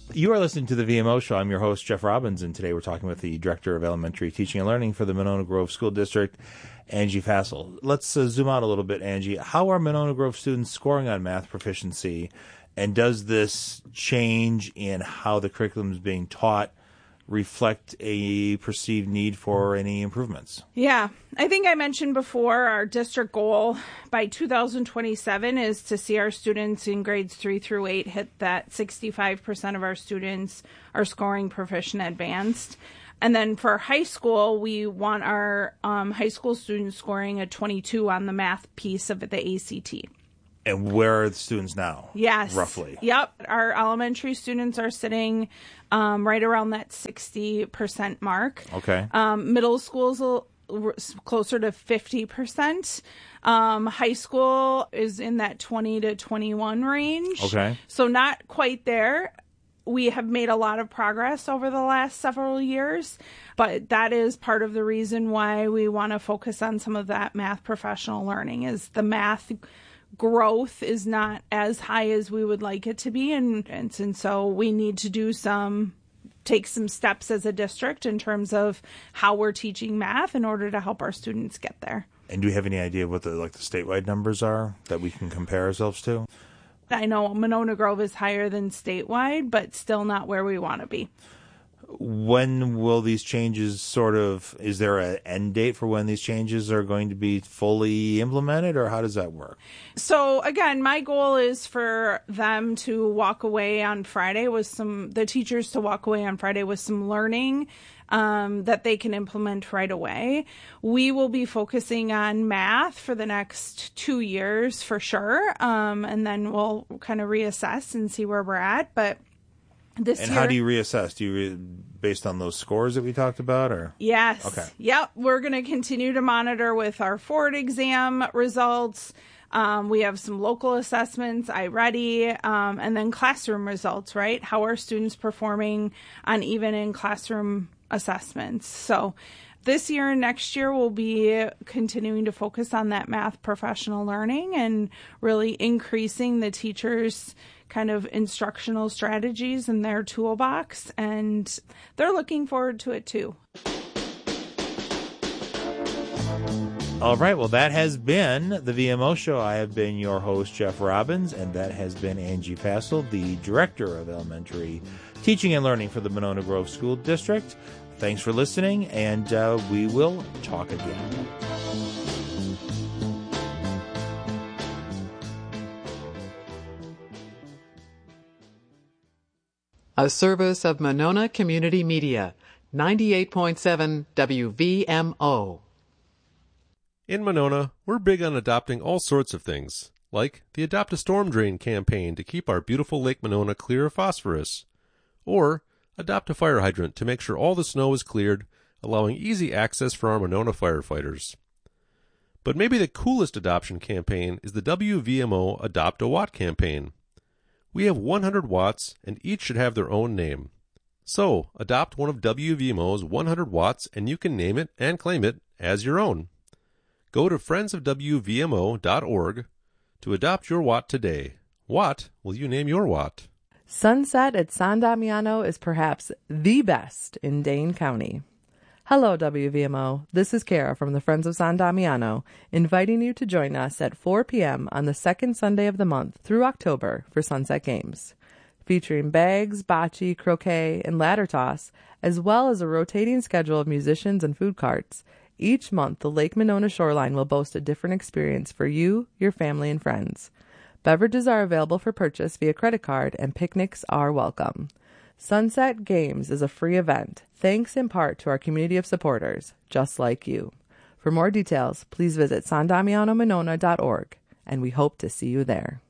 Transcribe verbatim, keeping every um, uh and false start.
You are listening to the V M O Show. I'm your host, Jeff Robbins, and today we're talking with the Director of Elementary Teaching and Learning for the Monona Grove School District, Angie Fassel. Let's uh, zoom out a little bit, Angie. How are Monona Grove students scoring on math proficiency, and does this change in how the curriculum is being taught reflect a perceived need for any improvements? Yeah, I think I mentioned before our district goal by two thousand twenty-seven is to see our students in grades three through eight hit that sixty-five percent of our students are scoring proficient advanced. And then for high school, we want our um, high school students scoring a twenty-two on the math piece of the A C T. And where are the students now? Yes. Roughly. Yep. Our elementary students are sitting um, right around that sixty percent mark. Okay. Um, middle school's a, closer to fifty percent. Um, high school is in that twenty to twenty-one range. Okay. So not quite there. We have made a lot of progress over the last several years, but that is part of the reason why we want to focus on some of that math professional learning is the math growth is not as high as we would like it to be. And, and, and so we need to do some, take some steps as a district in terms of how we're teaching math in order to help our students get there. And do you have any idea what the like the statewide numbers are that we can compare ourselves to? I know Monona Grove is higher than statewide, but still not where we want to be. When will these changes sort of, is there an end date for when these changes are going to be fully implemented, or how does that work? So again, my goal is for them to walk away on Friday with some, the teachers to walk away on Friday with some learning um, that they can implement right away. We will be focusing on math for the next two years for sure. Um, and then we'll kind of reassess and see where we're at. But This and year, how do you reassess? Do you re- based on those scores that we talked about, or? Yes. Okay. Yep. We're going to continue to monitor with our Ford exam results. Um, we have some local assessments, iReady, um, and then classroom results, right? How are students performing on even in classroom assessments? So this year and next year, we'll be continuing to focus on that math professional learning and really increasing the teachers' kind of instructional strategies in their toolbox, and they're looking forward to it too. All right, well, that has been the V M O Show. I have been your host, Jeff Robbins, and that has been Angie Fassel, the Director of Elementary Teaching and Learning for the Monona Grove School District. Thanks for listening, and uh, we will talk again. A service of Monona Community Media, ninety-eight point seven W V M O. In Monona, we're big on adopting all sorts of things, like the Adopt a Storm Drain campaign to keep our beautiful Lake Monona clear of phosphorus, or adopt a fire hydrant to make sure all the snow is cleared, allowing easy access for our Monona firefighters. But maybe the coolest adoption campaign is the W V M O Adopt a Watt campaign. We have one hundred watts, and each should have their own name. So, adopt one of W V M O's one hundred watts, and you can name it and claim it as your own. Go to friends of W V M O dot org to adopt your watt today. What will you name your watt? Sunset at San Damiano is perhaps the best in Dane County. Hello, W V M O. This is Kara from the Friends of San Damiano, inviting you to join us at four p.m. on the second Sunday of the month through October for Sunset Games, featuring bags, bocce, croquet, and ladder toss, as well as a rotating schedule of musicians and food carts. Each month, the Lake Monona shoreline will boast a different experience for you, your family, and friends. Beverages are available for purchase via credit card, and picnics are welcome. Sunset Games is a free event, thanks in part to our community of supporters, just like you. For more details, please visit san damiano monona dot org, and we hope to see you there.